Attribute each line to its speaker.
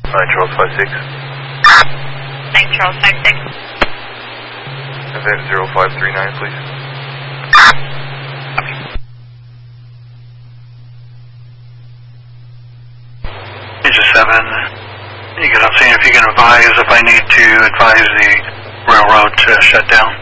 Speaker 1: Charles 56.
Speaker 2: 9 Charles 56.
Speaker 1: Event 0539, please.
Speaker 3: Asia 7. You get on scene if you can advise if I need to advise the railroad to shut down.